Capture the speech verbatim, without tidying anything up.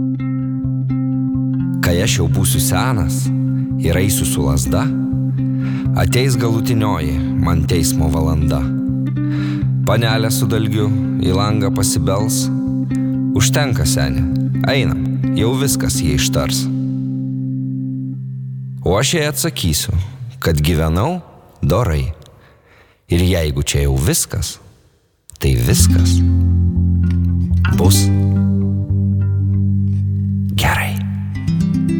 Kai aš jau būsiu senas ir eisiu su lazda, ateis galutinioji man teismo valanda. Panelė su dalgiu į langą pasibels, užtenka seni, einam, jau viskas jie ištars. O aš jai atsakysiu, kad gyvenau dorai. Ir jeigu čia jau viskas, tai viskas bus